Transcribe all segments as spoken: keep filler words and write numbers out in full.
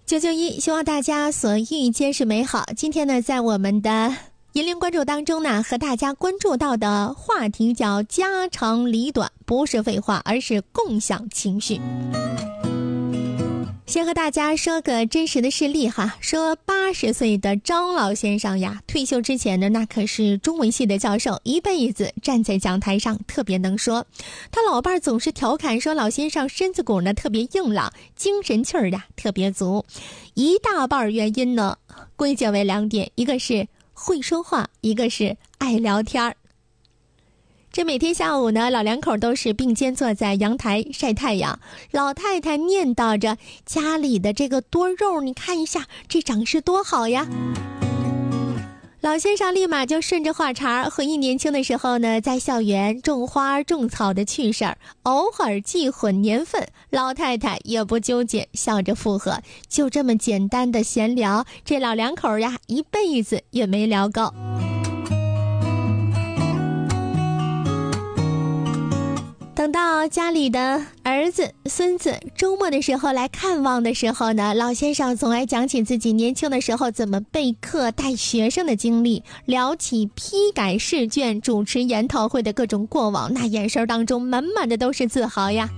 九九一，希望大家所遇皆是美好。今天呢，在我们的引领关注当中呢，和大家关注到的话题叫家长里短，不是废话，而是共享情绪。先和大家说个真实的事例哈，说八十岁的张老先生呀，退休之前呢，那可是中文系的教授，一辈子站在讲台上特别能说。他老伴儿总是调侃说，老先生身子骨呢特别硬朗，精神气儿呀特别足。一大半原因呢，归结为两点，一个是会说话，一个是爱聊天儿。这每天下午呢，老两口都是并肩坐在阳台晒太阳。老太太念叨着家里的这个多肉，你看一下这长势多好呀。老先生立马就顺着话茬回忆年轻的时候呢，在校园种花种草的趣事儿，偶尔记混年份，老太太也不纠结，笑着附和。就这么简单的闲聊，这老两口呀一辈子也没聊够。等到家里的儿子孙子周末的时候来看望的时候呢，老先生总爱讲起自己年轻的时候怎么备课带学生的经历，聊起批改试卷主持研讨会的各种过往，那眼神当中满满的都是自豪呀。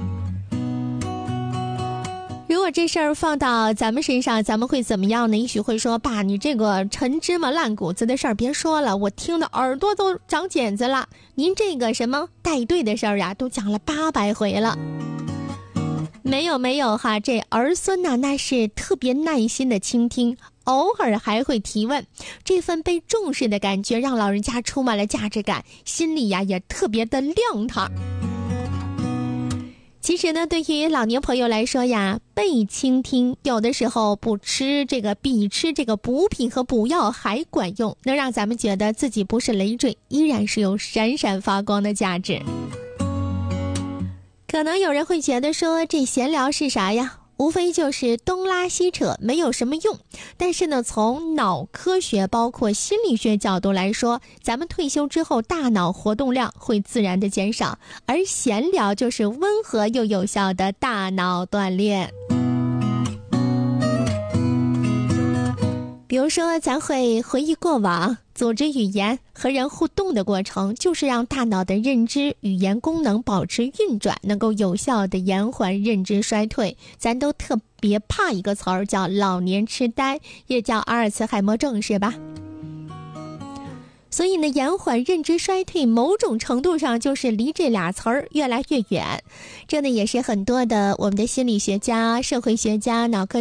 如果这事儿放到咱们身上，咱们会怎么样呢？也许会说，爸，你这个陈芝麻烂谷子的事儿别说了，我听的耳朵都长茧子了。您这个什么带队的事儿呀，都讲了八百回了。没有没有哈，这儿孙呢，那是特别耐心的倾听，偶尔还会提问。这份被重视的感觉让老人家充满了价值感，心里呀也特别的亮堂。其实呢，对于老年朋友来说呀，被倾听有的时候不吃这个比吃这个补品和补药还管用，能让咱们觉得自己不是累赘，依然是有闪闪发光的价值。可能有人会觉得说，这闲聊是啥呀？无非就是东拉西扯，没有什么用。但是呢，从脑科学包括心理学角度来说，咱们退休之后大脑活动量会自然的减少，而闲聊就是温和又有效的大脑锻炼。比如说，咱会回忆过往，组织语言和人互动的过程，就是让大脑的认知语言功能保持运转，能够有效的延缓认知衰退。咱都特别怕一个词儿叫老年痴呆，也叫阿尔茨海默症，是吧？所以呢，延缓认知衰退某种程度上就是离这俩词儿越来越远。这呢也是很多的我们的心理学家、社会学家、脑科